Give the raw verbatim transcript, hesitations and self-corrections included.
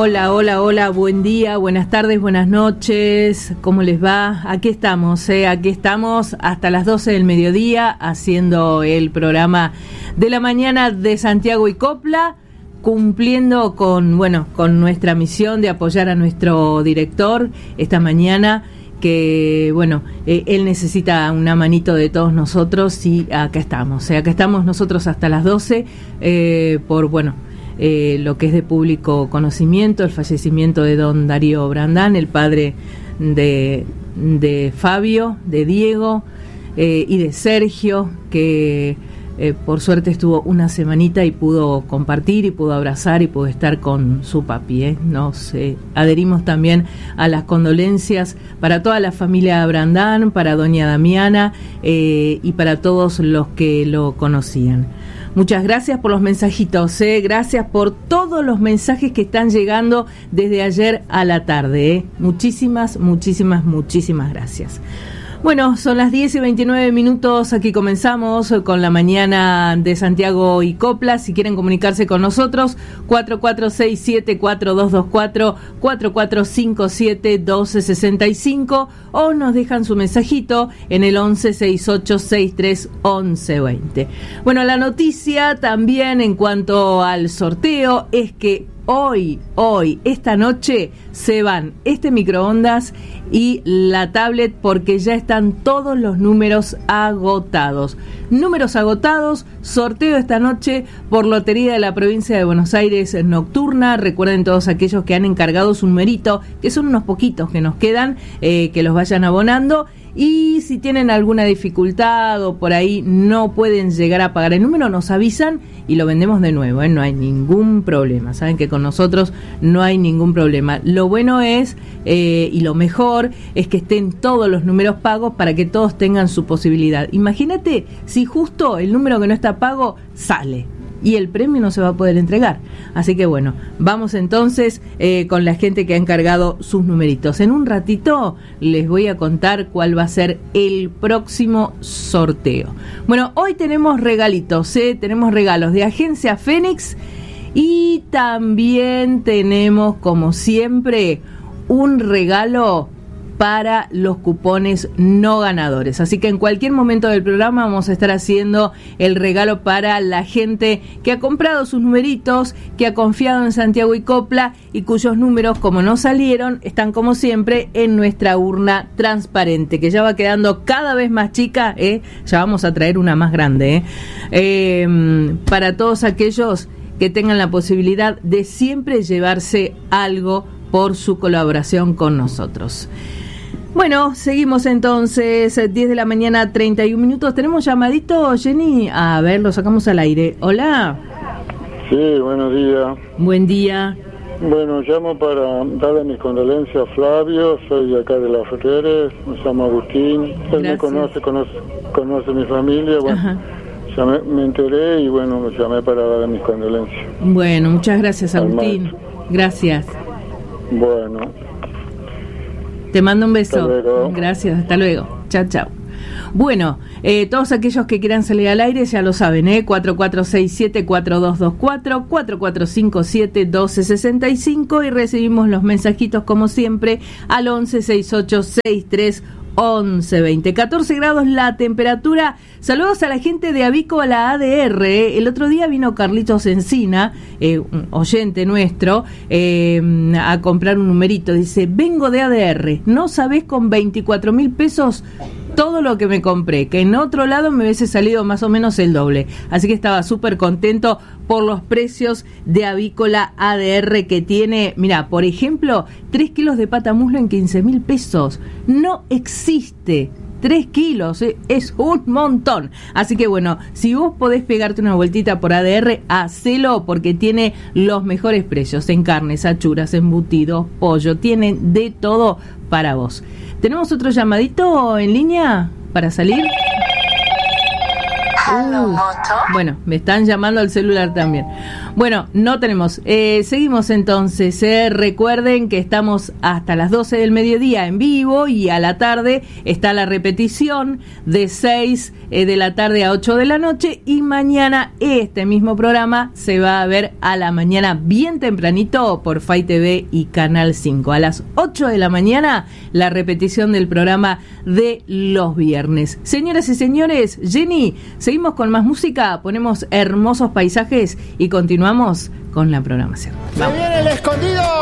Hola, hola, hola, buen día, buenas tardes, buenas noches, ¿cómo les va? Aquí estamos, eh, aquí estamos hasta las doce del mediodía haciendo el programa de la mañana de Santiago y Copla, cumpliendo con, bueno, con nuestra misión de apoyar a nuestro director esta mañana, que, bueno, eh, él necesita una manito de todos nosotros y acá estamos, eh, acá estamos nosotros hasta las doce, eh, por, bueno, Eh, lo que es de público conocimiento, el fallecimiento de don Darío Brandán, el padre de, de Fabio, de Diego eh, y de Sergio, que eh, por suerte estuvo una semanita y pudo compartir y pudo abrazar y pudo estar con su papi. ¿eh? Nos eh, adherimos también a las condolencias para toda la familia Brandán, para doña Damiana eh, y para todos los que lo conocían. Muchas gracias por los mensajitos, ¿eh? Gracias por todos los mensajes que están llegando desde ayer a la tarde. ¿eh? Muchísimas, muchísimas, muchísimas gracias. Bueno, son las diez y veintinueve minutos, aquí comenzamos con la mañana de Santiago y Copla. Si quieren comunicarse con nosotros, cuatro cuatro seis siete cuatro dos dos cuatro, cuatro cuatro cinco siete uno dos seis cinco o nos dejan su mensajito en el once sesenta y ocho sesenta y tres once veinte. Bueno, la noticia también en cuanto al sorteo es que Hoy, hoy, esta noche se van este microondas y la tablet porque ya están todos los números agotados. Números agotados, sorteo esta noche por Lotería de la Provincia de Buenos Aires Nocturna. Recuerden todos aquellos que han encargado su numerito, que son unos poquitos que nos quedan, eh, que los vayan abonando. Y si tienen alguna dificultad o por ahí no pueden llegar a pagar el número, nos avisan y lo vendemos de nuevo, ¿eh? No hay ningún problema. Saben que con nosotros no hay ningún problema. Lo bueno es, eh, y lo mejor, es que estén todos los números pagos para que todos tengan su posibilidad. Imagínate si justo el número que no está pago sale y el premio no se va a poder entregar. Así que bueno, vamos entonces eh, con la gente que ha encargado sus numeritos. En un ratito les voy a contar cuál va a ser el próximo sorteo. Bueno, hoy tenemos regalitos, ¿eh? Tenemos regalos de Agencia Fénix y también tenemos, como siempre, un regalo para los cupones no ganadores. Así que en cualquier momento del programa vamos a estar haciendo el regalo para la gente que ha comprado sus numeritos, que ha confiado en Santiago y Copla y cuyos números, como no salieron, están como siempre en nuestra urna transparente, que ya va quedando cada vez más chica, ¿eh? Ya vamos a traer una más grande, ¿eh? Eh, para todos aquellos que tengan la posibilidad de siempre llevarse algo por su colaboración con nosotros. Bueno, seguimos entonces, diez de la mañana, treinta y un minutos. ¿Tenemos llamadito, Jenny? A ver, lo sacamos al aire. Hola. Sí, buenos días. Buen día. Bueno, llamo para darle mis condolencias a Flavio, soy de acá de Las Ferreres, me llamo Agustín. Él Gracias. me conoce, conoce, conoce mi familia, bueno. Ajá. Llamé, me enteré y bueno, me llamé para darle mis condolencias. Bueno, muchas gracias, Agustín. Gracias. Bueno. Te mando un beso. Hasta luego. Gracias, hasta luego. Chao, chao. Bueno, eh, todos aquellos que quieran salir al aire ya lo saben, ¿eh? cuatro cuatro seis siete cuatro dos dos cuatro, cuatro cuatro cinco siete uno dos seis cinco y recibimos los mensajitos como siempre al once sesenta y ocho sesenta y tres once veinte. catorce grados la temperatura. Saludos a la gente de Avícola A D R. El otro día vino Carlitos Encina, eh, un oyente nuestro, eh, a comprar un numerito. Dice, vengo de A D R, no sabés con veinticuatro mil pesos todo lo que me compré, que en otro lado me hubiese salido más o menos el doble. Así que estaba súper contento por los precios de Avícola A D R que tiene, mira, por ejemplo, tres kilos de pata muslo en quince mil pesos. No existe. tres kilos, ¿eh? Es un montón. Así que bueno, si vos podés pegarte una vueltita por A D R, hacelo porque tiene los mejores precios en carnes, achuras, embutidos, pollo, tienen de todo para vos. ¿Tenemos otro llamadito en línea para salir? Uh, bueno, me están llamando al celular también. Bueno, no tenemos. Eh, seguimos entonces. Eh. Recuerden que estamos hasta las doce del mediodía en vivo y a la tarde está la repetición de seis eh, de la tarde a ocho de la noche. Y mañana este mismo programa se va a ver a la mañana bien tempranito por F A I T V y Canal cinco. A las ocho de la mañana la repetición del programa de los viernes. Señoras y señores, Jenny, seguimos con más música, ponemos hermosos paisajes y continuamos con la programación. ¡Se viene el escondido!